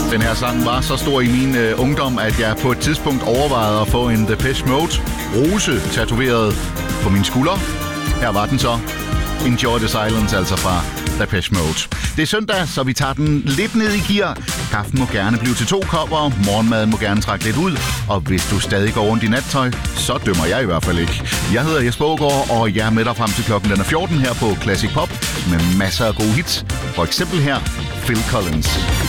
Den her sang var så stor i min ungdom, at jeg på et tidspunkt overvejede at få en Depeche Mode rose tatoveret på min skulder. Her var den så. Enjoy the Silence, altså fra Depeche Mode. Det er søndag, så vi tager den lidt ned i gear. Kaffen må gerne blive til 2 kopper, morgenmaden må gerne trække lidt ud, og hvis du stadig går rundt i nattøj, så dømmer jeg i hvert fald ikke. Jeg hedder Jesper Aagaard, og jeg er med dig frem til klokken den er 14 her på Classic Pop, med masser af gode hits. For eksempel her, Phil Collins.